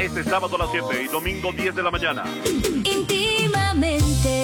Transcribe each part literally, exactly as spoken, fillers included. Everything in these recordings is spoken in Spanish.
Este sábado a las siete y domingo diez de la mañana. Íntimamente.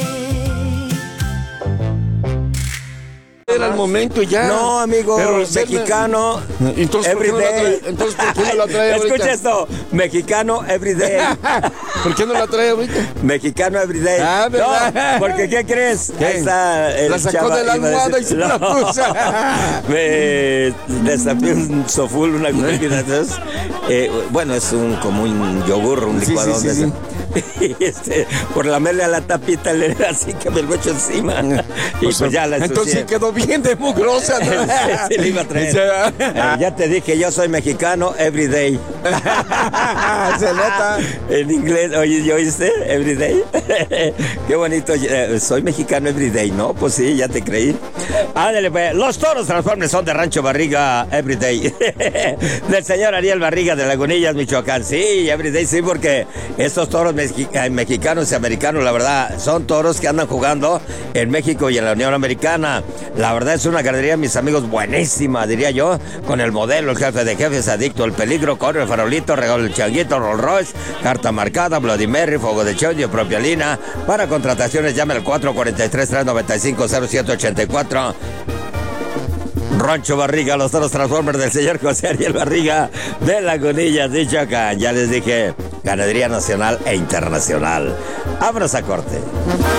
Era el momento ya. No, amigo, Pero mexicano, entonces, ¿por qué no la everyday. trae? Entonces, ¿por qué no la trae ahorita? Escucha esto, mexicano everyday. ¿Por qué no la trae ahorita? Mexicano everyday. Ah, ¿verdad? No, porque ¿qué crees? ¿Qué? Ahí está el La sacó chava, de la iba a almohada y se decir- la No. puso. Me destapé un soful, una comida de esas. Eh, bueno, es un como un yogur, un Sí, licuado sí, sí, de sí. eso. Y este, por lamerle a la tapita, le así que me lo echo encima. Y O pues sea, ya la ensucié. entonces quedó bien de mugrosa, ¿no? Sí, le iba a traer. O sea, Eh, ya te dije, yo soy mexicano everyday. se nota. En inglés, oye, ¿ya oíste? Everyday. Qué bonito. eh, soy mexicano everyday, ¿no? Pues sí, ya te creí. Ándale, pues. Los toros transformes son de Rancho Barriga everyday. Del señor Ariel Barriga de Lagunillas, Michoacán. Sí, everyday, sí, porque estos toros mexi- eh, mexicanos y americanos, la verdad, son toros que andan jugando en México y en la Unión Americana. La verdad es una ganadería, mis amigos, buenísima, diría yo, con el modelo, el jefe de jefes, adicto al peligro, corre el farolito, regalo el changuito, Rolls Royce, carta marcada, Bloody Mary, fuego de chodio, propia lina. Para contrataciones, llame al cuatro cuatro tres, tres nueve cinco, cero siete ocho cuatro. Rancho Barriga, los toros Transformers del señor José Ariel Barriga de Lagunillas, Michoacán. Ya les dije, ganadería nacional e internacional. Vámonos a corte.